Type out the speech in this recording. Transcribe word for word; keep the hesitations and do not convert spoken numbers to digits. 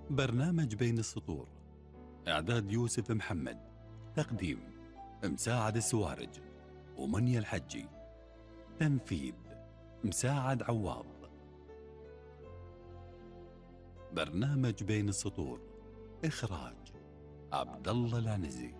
برنامج بين السطور. إعداد يوسف محمد. تقديم مساعد السوارج ومنيا الحجي. تنفيذ مساعد عواض. برنامج بين السطور. إخراج عبد الله العنزي.